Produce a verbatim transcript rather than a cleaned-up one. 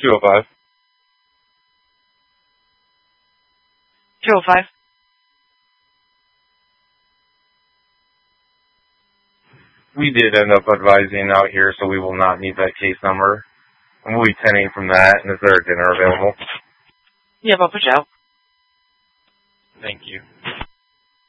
two oh five. two oh five. We did end up advising out here, so we will not need that case number. And we'll be tending from that, and is there a dinner available? Yeah, I'll push out. Thank you.